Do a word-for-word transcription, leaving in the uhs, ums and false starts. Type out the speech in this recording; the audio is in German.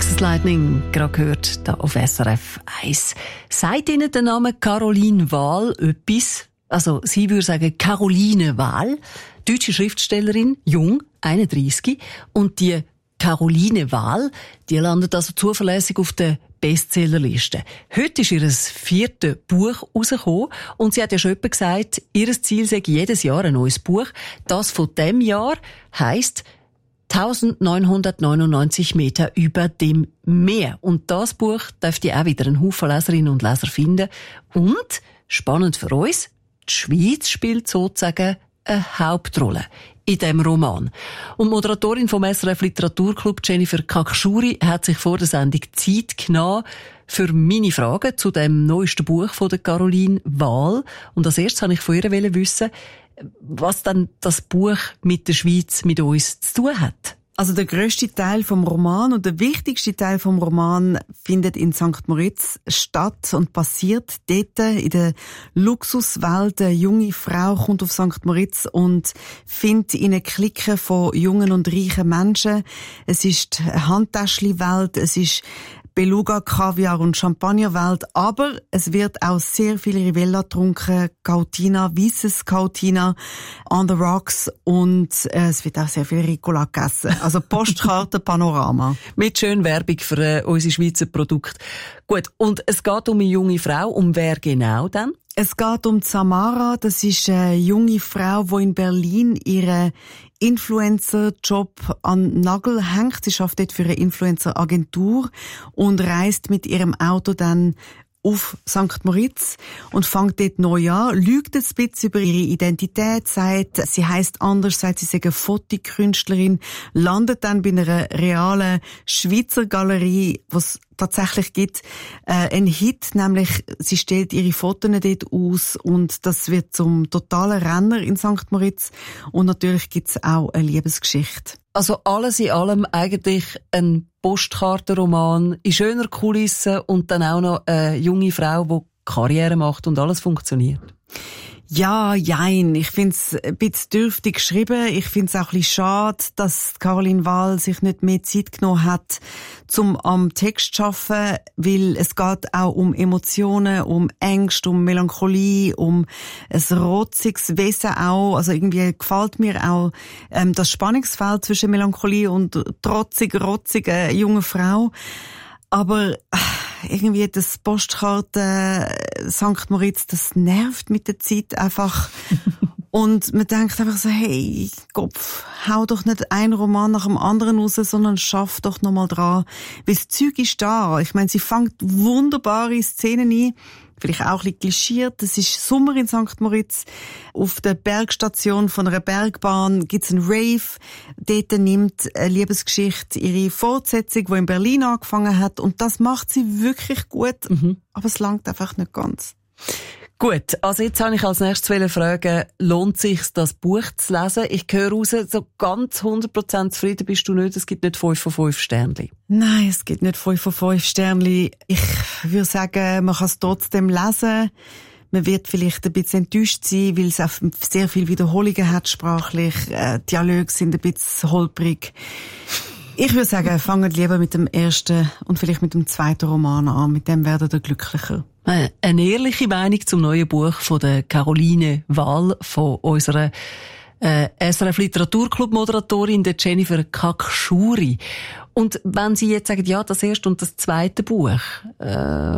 Texas Lightning, gerade gehört, da auf S R F eins. Sagt Ihnen der Name Caroline Wahl etwas? Also, sie würde sagen Caroline Wahl, deutsche Schriftstellerin, jung, einunddreissig. Und die Caroline Wahl, die landet also zuverlässig auf der Bestsellerliste. Heute ist ihr viertes Buch rausgekommen und sie hat ja schon etwa gesagt, ihr Ziel sei jedes Jahr ein neues Buch. Das von diesem Jahr heisst neunzehnhundertneunundneunzig Meter über dem Meer. Und das Buch dürfte auch wieder einen Haufen Leserinnen und Leser finden. Und, spannend für uns, die Schweiz spielt sozusagen eine Hauptrolle in diesem Roman. Und die Moderatorin vom S R F Literaturclub, Jennifer Kakschuri, hat sich vor der Sendung Zeit genommen für meine Fragen zu dem neuesten Buch von der Caroline Wahl. Und als erstes wollte ich von ihr wissen, was dann das Buch mit der Schweiz, mit uns zu tun hat. Also der grösste Teil vom Roman und der wichtigste Teil vom Roman findet in Sankt Moritz statt und passiert dort in der Luxuswelt. Eine junge Frau kommt auf Sankt Moritz und findet in einer Clique von jungen und reichen Menschen. Es ist eine Handtäschli-Welt, es ist Beluga, Kaviar und Champagnerwelt, aber es wird auch sehr viel Rivella getrunken, Cautina, weisses Cautina, on the rocks und äh, es wird auch sehr viel Ricola gegessen. Also Postkarte, Panorama. Mit schön Werbung für äh, unsere Schweizer Produkte. Gut, und es geht um eine junge Frau, um wer genau dann? Es geht um Samara, das ist eine junge Frau, die in Berlin ihren Influencer-Job an den Nagel hängt. Sie arbeitet dort für eine Influencer-Agentur und reist mit ihrem Auto dann auf Sankt Moritz und fängt dort neu an, lügt ein bisschen über ihre Identität, sagt, sie heisst anders, sagt, sie sei eine Fotokünstlerin, landet dann bei einer realen Schweizer Galerie, was tatsächlich gibt, äh, ein Hit, nämlich sie stellt ihre Fotos dort aus und das wird zum totalen Renner in Sankt Moritz und natürlich gibt's auch eine Liebesgeschichte. Also alles in allem eigentlich ein Postkartenroman in schöner Kulisse und dann auch noch eine junge Frau, die Karriere macht und alles funktioniert. Ja, jein. Ich find's ein bisschen dürftig geschrieben. Ich find's auch ein bisschen schade, dass Caroline Wahl sich nicht mehr Zeit genommen hat, zum am Text zu arbeiten, weil es geht auch um Emotionen, um Ängste, um Melancholie, um ein rotziges Wesen auch. Also irgendwie gefällt mir auch ähm, das Spannungsfeld zwischen Melancholie und trotzig, rotziger junge Frau. Aber irgendwie das Postkarte Sankt Moritz, das nervt mit der Zeit einfach. Und man denkt einfach so, hey, Kopf, hau doch nicht einen Roman nach dem anderen raus, sondern schaff doch noch mal dran. Weil das Zeug ist da. Ich meine, sie fängt wunderbare Szenen ein. Vielleicht auch ein bisschen klischiert. Es ist Sommer in Sankt Moritz. Auf der Bergstation von einer Bergbahn gibt's einen Rave. Dort nimmt eine Liebesgeschichte ihre Fortsetzung, die in Berlin angefangen hat. Und das macht sie wirklich gut. Mhm. Aber es langt einfach nicht ganz. Gut, also jetzt habe ich als nächstes fragen, lohnt sich das Buch zu lesen? Ich höre raus, so ganz hundert Prozent zufrieden bist du nicht, es gibt nicht fünf von fünf Sternchen. Nein, es gibt nicht fünf von fünf Sternchen. Ich würde sagen, man kann es trotzdem lesen. Man wird vielleicht ein bisschen enttäuscht sein, weil es auch sehr viele Wiederholungen hat sprachlich. Äh, Dialoge sind ein bisschen holprig. Ich würde sagen, fangt lieber mit dem ersten und vielleicht mit dem zweiten Roman an. Mit dem werdet ihr glücklicher. Eine ehrliche Meinung zum neuen Buch von der Caroline Wahl, von unserer äh, S R F Literaturclub-Moderatorin, der Jennifer Kakschuri. Und wenn Sie jetzt sagen, ja, das erste und das zweite Buch, äh,